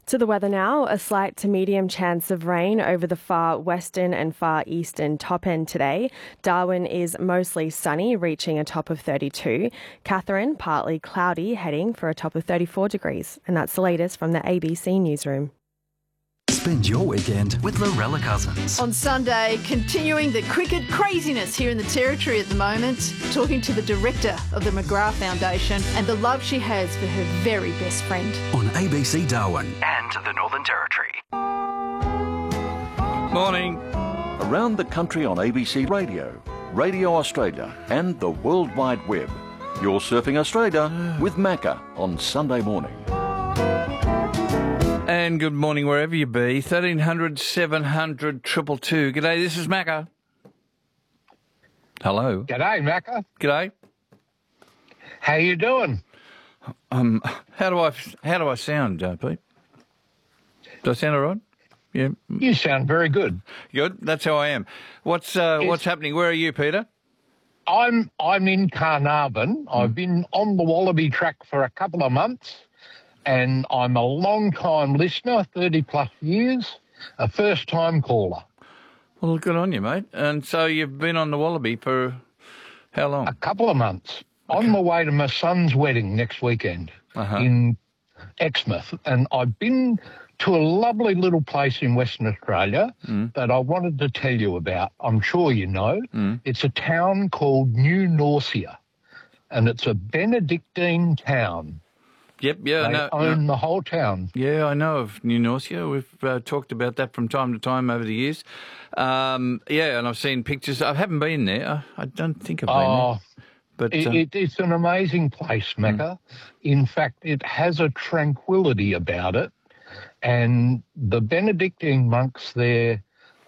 To the weather now, a slight to medium chance of rain over the far western and far eastern top end today. Darwin is mostly sunny, reaching a top of 32. Katherine, partly cloudy, heading for a top of 34 degrees. And that's the latest from the ABC Newsroom. Spend your weekend with Lorella Cousins. On Sunday, continuing the cricket craziness here in the Territory at the moment, talking to the director of the McGrath Foundation and the love she has for her very best friend. On ABC Darwin and the Northern Territory. Morning. Around the country on ABC Radio, Radio Australia and the World Wide Web. You're Surfing Australia with Macca on Sunday morning. And good morning wherever you be. 1300 700 222. G'day, this is Macca. Hello. G'day, Macca. G'day. How you doing? How do I sound, Pete? Do I sound all right? Yeah. You sound very good. Good. That's how I am. What's happening? Where are you, Peter? I'm in Carnarvon. I've been on the Wallaby track for a couple of months. And I'm a long-time listener, 30-plus years, a first-time caller. Well, good on you, mate. And so you've been on the Wallaby for how long? A couple of months. Okay. On my way to my son's wedding next weekend in Exmouth. And I've been to a lovely little place in Western Australia that I wanted to tell you about. I'm sure you know. It's a town called New Norcia, and it's a Benedictine town. Yep, yeah. They own the whole town. Yeah, I know of New Norcia. We've talked about that from time to time over the years. And I've seen pictures. I haven't been there. I don't think I've been there. But it's an amazing place, Macca. In fact, it has a tranquility about it. And the Benedictine monks there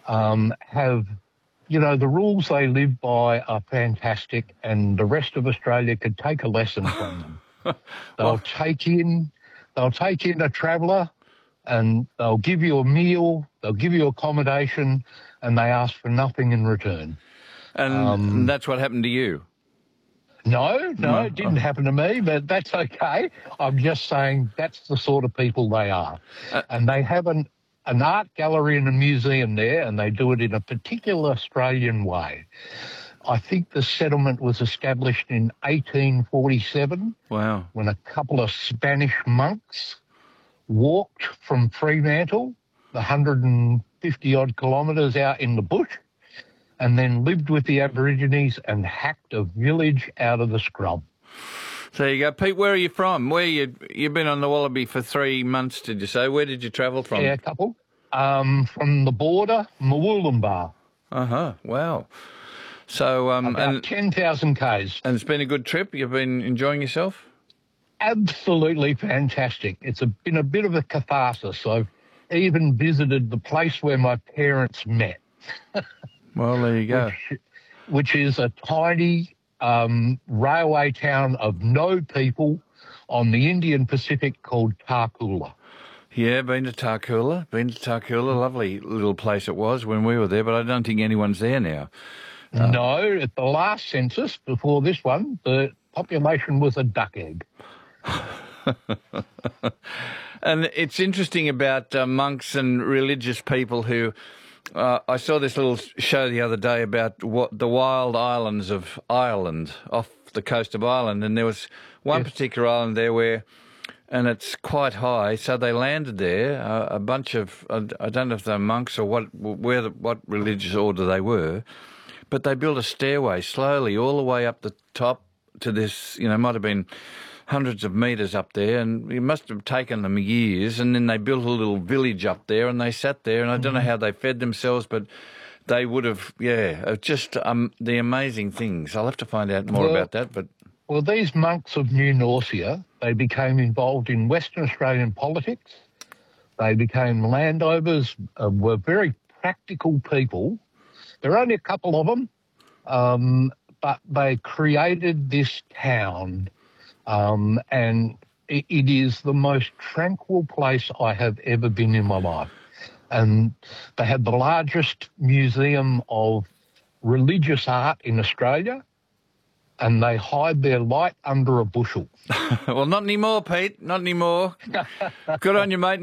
have, the rules they live by are fantastic, and the rest of Australia could take a lesson from them. They'll take in a traveller, and they'll give you a meal, they'll give you accommodation, and they ask for nothing in return. And that's what happened to you? No, it didn't happen to me, but that's okay. I'm just saying that's the sort of people they are. And they have an art gallery and a museum there, and they do it in a particular Australian way. I think the settlement was established in 1847. Wow. When a couple of Spanish monks walked from Fremantle, the 150-odd kilometres out in the bush, and then lived with the Aborigines and hacked a village out of the scrub. So there you go. Pete, where are you from? You've been on the Wallaby for 3 months, did you say? Where did you travel from? Yeah, a couple. From the border, Murwillumbah. Wow. So about 10,000 k's. And it's been a good trip? You've been enjoying yourself? Absolutely fantastic. It's been a bit of a catharsis. I've even visited the place where my parents met. Well, there you go. Which is a tiny railway town of no people on the Indian Pacific called Tarcoola. Yeah, been to Tarcoola. Lovely little place it was when we were there, but I don't think anyone's there now. No, at the last census, before this one, the population was a duck egg. And it's interesting about monks and religious people who... I saw this little show the other day about the wild islands of Ireland, off the coast of Ireland, and there was one particular island there and it's quite high, so they landed there, a bunch of... I don't know if they're monks or what religious order they were, but they built a stairway slowly all the way up the top to this, might have been hundreds of metres up there, and it must have taken them years, and then they built a little village up there, and they sat there, and I don't know how they fed themselves, but they would have, just the amazing things. I'll have to find out more about that. Well, these monks of New Norcia, they became involved in Western Australian politics. They became landowners, were very practical people. There are only a couple of them, but they created this town, and it is the most tranquil place I have ever been in my life. And they have the largest museum of religious art in Australia, and they hide their light under a bushel. Well, not anymore, Pete, not anymore. Good on you, mate.